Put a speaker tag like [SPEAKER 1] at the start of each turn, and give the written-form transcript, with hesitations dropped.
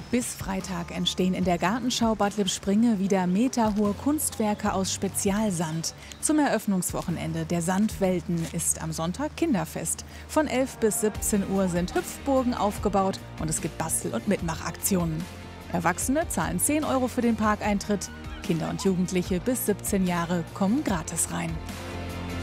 [SPEAKER 1] Bis Freitag entstehen in der Gartenschau Bad Lippspringe wieder meterhohe Kunstwerke aus Spezialsand. Zum Eröffnungswochenende der Sandwelten ist am Sonntag Kinderfest. Von 11 bis 17 Uhr sind Hüpfburgen aufgebaut und es gibt Bastel- und Mitmachaktionen. Erwachsene zahlen 10 € für den Parkeintritt. Kinder und Jugendliche bis 17 Jahre kommen gratis rein.